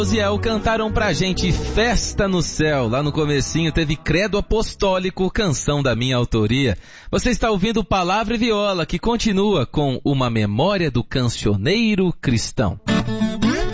Osiel cantaram pra gente Festa no Céu. Lá no comecinho teve Credo Apostólico, canção da minha autoria. Você está ouvindo Palavra e Viola, que continua com uma memória do cancioneiro cristão.